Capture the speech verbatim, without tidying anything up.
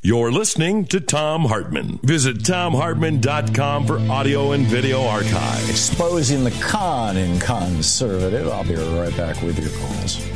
You're listening to Thom Hartmann. Visit Thom Hartmann dot com for audio and video archive. Exposing the con in conservative. I'll be right back with your calls.